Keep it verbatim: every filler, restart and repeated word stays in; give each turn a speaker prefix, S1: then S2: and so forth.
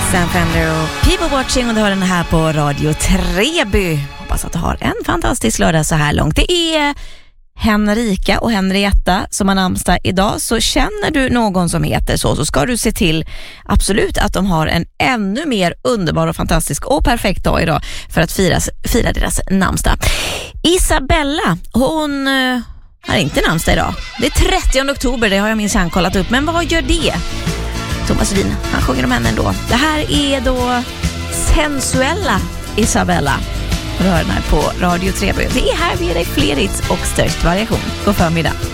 S1: Sam Fender och People Watching, och du har den här på Radio Treby. Hoppas att du har en fantastisk lördag så här långt. Det är Henrika och Henrietta som har namnsdag idag, så känner du någon som heter så så ska du se till absolut att de har en ännu mer underbar och fantastisk och perfekt dag idag för att fira, fira deras namnsdag. Isabella, hon uh, har inte namnsdag idag. Det är trettionde oktober, det har jag minst kollat upp, men vad gör det? Thomas Wien, han sjunger om henne ändå. Det här är då Sensuella Isabella. Och du hör den här på Radio Treby. Det är här vi ger dig fler hits och störst variation. God förmiddag.